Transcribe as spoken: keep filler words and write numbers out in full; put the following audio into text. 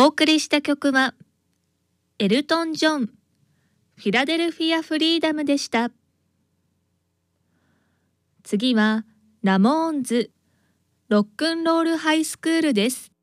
送りした曲はエルトン・ジョン、フィラデルフィア・フリーダムでした。次はラモーンズ、ロックンロールハイスクールです。